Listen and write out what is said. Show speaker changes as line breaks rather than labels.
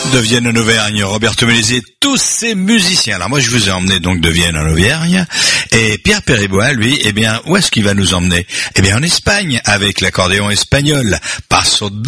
De Vienne en Auvergne, Roberto Melezi, tous ces musiciens. Alors moi je vous ai emmené donc de Vienne en Auvergne, et Pierre Péribois, lui, eh bien, où est-ce qu'il va nous emmener? Eh bien en Espagne, avec l'accordéon espagnol, Paso